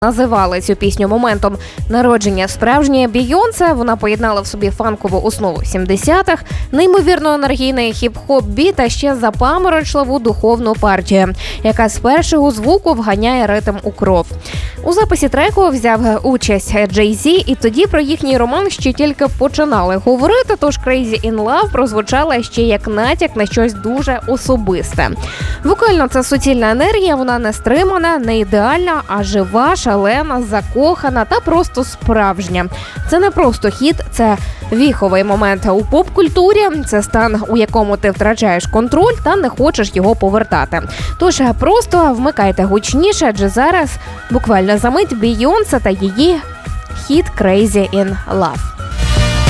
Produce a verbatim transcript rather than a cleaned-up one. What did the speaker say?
Називали цю пісню моментом народження справжньої Бейонсе. Вона поєднала в собі фанкову основу сімдесятих, неймовірно енергійний хіп-хоп біт, а ще запаморочливу духовну партію, яка з першого звуку вганяє ритм у кров. У записі треку взяв участь Джей Зі, і тоді про їхній роман ще тільки починали говорити, тож Crazy in Love прозвучала ще як натяк на щось дуже особисте. Вокально це суцільна енергія, вона не стримана, не ідеальна, а жива, шалена, закохана та просто справжня. Це не просто хіт, це віховий момент у поп-культурі, це стан, у якому ти втрачаєш контроль та не хочеш його повертати. Тож просто вмикайте гучніше, адже зараз буквально за мить Бейонсе та її хіт Crazy in Love.